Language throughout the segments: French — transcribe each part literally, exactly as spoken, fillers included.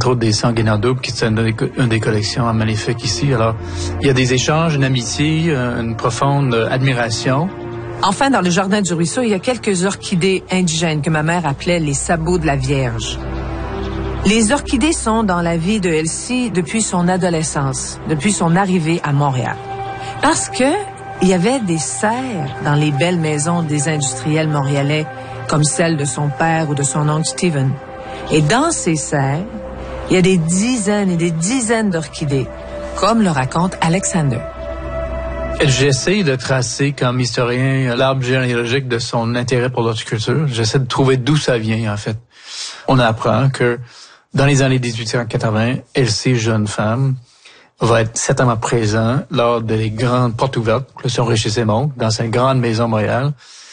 entre autres des sanguinaires doubles, qui sont une, une des collections magnifiques ici. Alors, il y a des échanges, une amitié, une profonde admiration. Enfin, dans le jardin du ruisseau, il y a quelques orchidées indigènes que ma mère appelait les sabots de la Vierge. Les orchidées sont dans la vie de Elsie depuis son adolescence, depuis son arrivée à Montréal. Parce que il y avait des serres dans les belles maisons des industriels montréalais, comme celle de son père ou de son oncle Stephen. Et dans ces serres, il y a des dizaines et des dizaines d'orchidées, comme le raconte Alexander. J'essaie de tracer, comme historien, l'arbre généalogique de son intérêt pour l'horticulture. J'essaie de trouver d'où ça vient, en fait. On apprend que dans les années dix-huit cent quatre-vingts, Elsie, jeune femme, va être certainement présent lors des grandes portes ouvertes, le son Richet-Sémon, dans cette grande maison Montréal,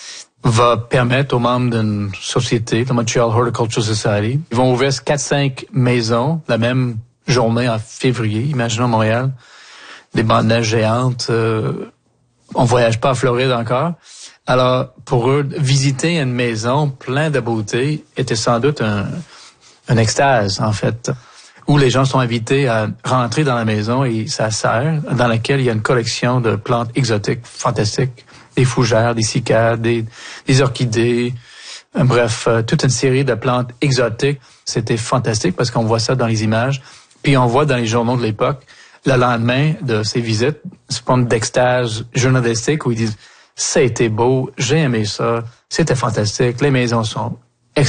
va permettre aux membres d'une société, la Montreal Horticultural Society, ils vont ouvrir quatre cinq maisons la même journée en février, imaginons Montréal, des bandes de neige géantes, euh, on voyage pas à Floride encore. Alors, pour eux, visiter une maison pleine de beauté était sans doute un, un extase, en fait, où les gens sont invités à rentrer dans la maison et sa serre, dans laquelle il y a une collection de plantes exotiques fantastiques, des fougères, des cycades, des, des orchidées, euh, bref, euh, toute une série de plantes exotiques. C'était fantastique parce qu'on voit ça dans les images, puis on voit dans les journaux de l'époque, le lendemain de ces visites, c'est pas d'extase journalistique où ils disent « ça a été beau, j'ai aimé ça, c'était fantastique, les maisons sont extraordinaires »,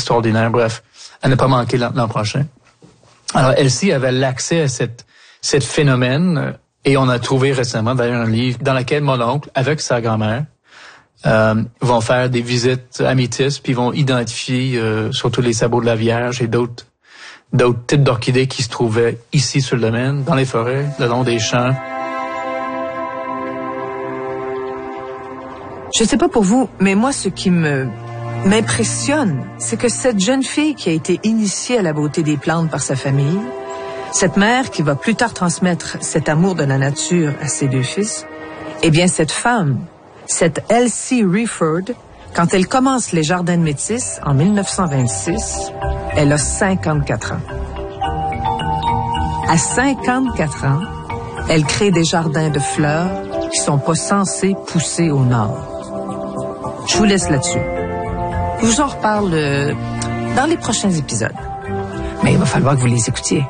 bref, à ne pas manquer l'an prochain. Alors, Elsie avait l'accès à cette, cette phénomène et on a trouvé récemment d'ailleurs un livre dans lequel mon oncle, avec sa grand-mère, euh, vont faire des visites à Métis puis vont identifier euh, surtout les sabots de la Vierge et d'autres d'autres types d'orchidées qui se trouvaient ici sur le domaine, dans les forêts, le long des champs. Je sais pas pour vous, mais moi, ce qui me m'impressionne, c'est que cette jeune fille qui a été initiée à la beauté des plantes par sa famille, cette mère qui va plus tard transmettre cet amour de la nature à ses deux fils, eh bien, cette femme, cette Elsie Rifford, quand elle commence les Jardins de Métis en mille neuf cent vingt-six, elle a cinquante-quatre ans. À cinquante-quatre ans, elle crée des jardins de fleurs qui sont pas censés pousser au nord. Je vous laisse là-dessus. Je vous en reparle euh, dans les prochains épisodes. Mais il va falloir que vous les écoutiez.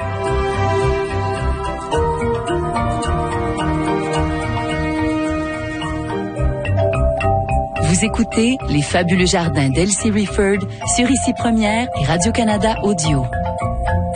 Vous écoutez Les Fabuleux Jardins d'Elsie Rifford sur Ici Première et Radio-Canada Audio.